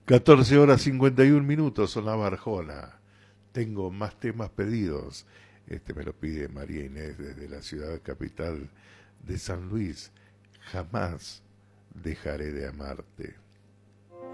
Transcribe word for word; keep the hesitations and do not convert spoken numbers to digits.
catorce horas cincuenta y un minutos, sonaba Arjona. Tengo más temas pedidos. Este me lo pide María Inés desde la ciudad capital de San Luis. Jamás dejaré de amarte.